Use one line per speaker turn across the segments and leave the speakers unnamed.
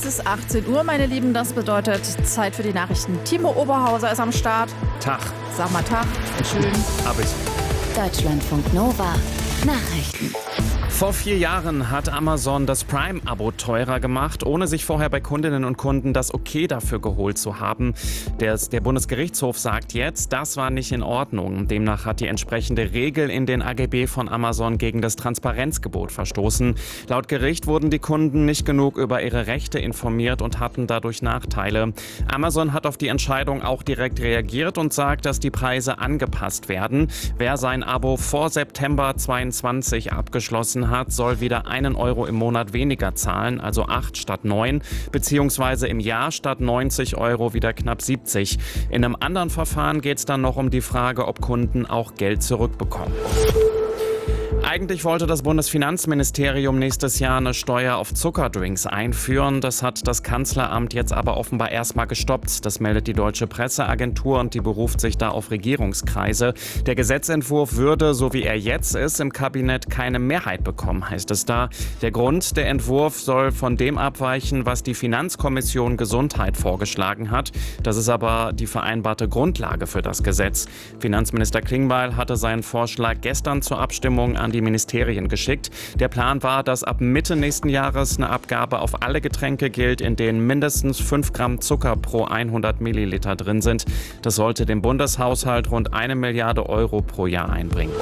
Es ist 18 Uhr, meine Lieben. Das bedeutet Zeit für die Nachrichten. Timo Oberhauser ist am Start.
Tag.
Sag mal Tag. Schön.
Hab ich.
Deutschlandfunk Nova. Nachrichten.
Vor 4 Jahren hat Amazon das Prime-Abo teurer gemacht, ohne sich vorher bei Kundinnen und Kunden das Okay dafür geholt zu haben. Der Bundesgerichtshof sagt jetzt, das war nicht in Ordnung. Demnach hat die entsprechende Regel in den AGB von Amazon gegen das Transparenzgebot verstoßen. Laut Gericht wurden die Kunden nicht genug über ihre Rechte informiert und hatten dadurch Nachteile. Amazon hat auf die Entscheidung auch direkt reagiert und sagt, dass die Preise angepasst werden. Wer sein Abo vor September 2022 abgeschlossen hat, soll wieder 1 Euro im Monat weniger zahlen, also 8 statt 9, beziehungsweise im Jahr statt 90 Euro wieder knapp 70. In einem anderen Verfahren geht es dann noch um die Frage, ob Kunden auch Geld zurückbekommen. Eigentlich wollte das Bundesfinanzministerium nächstes Jahr eine Steuer auf Zuckerdrinks einführen. Das hat das Kanzleramt jetzt aber offenbar erstmal gestoppt. Das meldet die Deutsche Presseagentur und die beruft sich da auf Regierungskreise. Der Gesetzentwurf würde, so wie er jetzt ist, im Kabinett keine Mehrheit bekommen, heißt es da. Der Grund, der Entwurf soll von dem abweichen, was die Finanzkommission Gesundheit vorgeschlagen hat. Das ist aber die vereinbarte Grundlage für das Gesetz. Finanzminister Klingbeil hatte seinen Vorschlag gestern zur Abstimmung an die Ministerien geschickt. Der Plan war, dass ab Mitte nächsten Jahres eine Abgabe auf alle Getränke gilt, in denen mindestens 5 Gramm Zucker pro 100 Milliliter drin sind. Das sollte dem Bundeshaushalt rund 1 Milliarde Euro pro Jahr einbringen.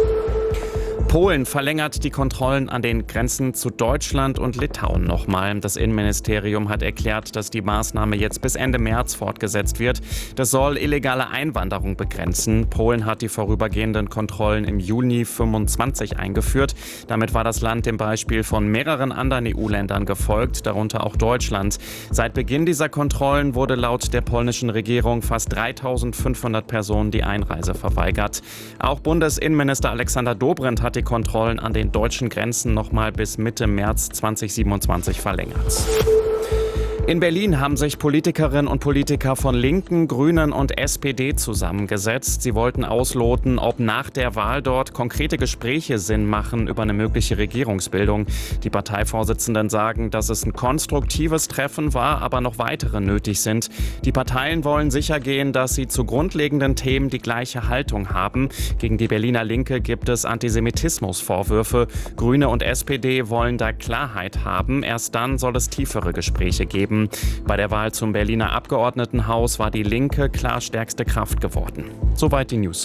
Polen verlängert die Kontrollen an den Grenzen zu Deutschland und Litauen nochmal. Das Innenministerium hat erklärt, dass die Maßnahme jetzt bis Ende März fortgesetzt wird. Das soll illegale Einwanderung begrenzen. Polen hat die vorübergehenden Kontrollen im Juni 2025 eingeführt. Damit war das Land dem Beispiel von mehreren anderen EU-Ländern gefolgt, darunter auch Deutschland. Seit Beginn dieser Kontrollen wurde laut der polnischen Regierung fast 3.500 Personen die Einreise verweigert. Auch Bundesinnenminister Alexander Dobrindt hat die Kontrollen an den deutschen Grenzen nochmal bis Mitte März 2027 verlängert. In Berlin haben sich Politikerinnen und Politiker von Linken, Grünen und SPD zusammengesetzt. Sie wollten ausloten, ob nach der Wahl dort konkrete Gespräche Sinn machen über eine mögliche Regierungsbildung. Die Parteivorsitzenden sagen, dass es ein konstruktives Treffen war, aber noch weitere nötig sind. Die Parteien wollen sichergehen, dass sie zu grundlegenden Themen die gleiche Haltung haben. Gegen die Berliner Linke gibt es Antisemitismusvorwürfe. Grüne und SPD wollen da Klarheit haben. Erst dann soll es tiefere Gespräche geben. Bei der Wahl zum Berliner Abgeordnetenhaus war die Linke klar stärkste Kraft geworden. Soweit die News.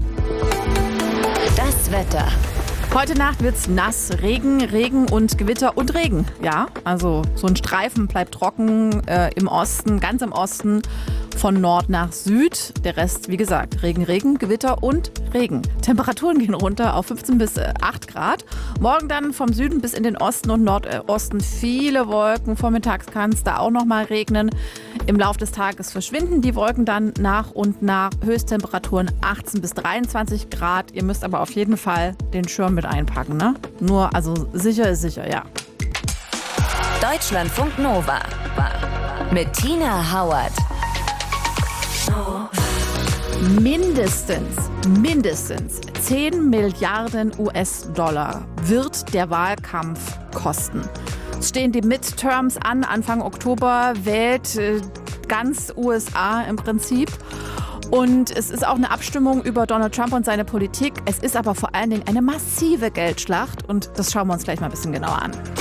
Das Wetter.
Heute Nacht wird's nass, Regen und Gewitter und Regen. Ja, also so ein Streifen bleibt trocken im Osten, ganz im Osten von Nord nach Süd. Der Rest, wie gesagt, Regen, Gewitter und Regen. Temperaturen gehen runter auf 15 bis 8 Grad. Morgen dann vom Süden bis in den Osten und Nordosten viele Wolken. Vormittags kann es da auch noch mal regnen. Im Laufe des Tages verschwinden die Wolken dann nach und nach. Höchsttemperaturen 18 bis 23 Grad. Ihr müsst aber auf jeden Fall den Schirm mit einpacken, ne? Nur, also sicher ist sicher, ja.
Deutschlandfunk Nova. Mit Tina Hauert.
Mindestens 10 Milliarden US-Dollar wird der Wahlkampf kosten. Es stehen die Midterms an, Anfang Oktober wählt ganz USA im Prinzip. Und es ist auch eine Abstimmung über Donald Trump und seine Politik. Es ist aber vor allen Dingen eine massive Geldschlacht und das schauen wir uns gleich mal ein bisschen genauer an.